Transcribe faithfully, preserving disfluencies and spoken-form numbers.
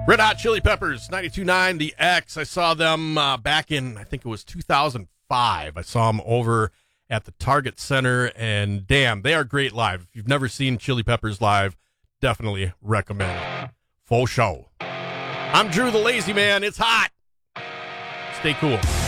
Red Hot Chili Peppers, ninety-two point nine, The X. I saw them uh, back in, I think it was two thousand five. I saw them over at the Target Center, and damn, they are great live. If you've never seen Chili Peppers live, definitely recommend. Full show. I'm Drew the Lazy Man. It's hot. Stay cool.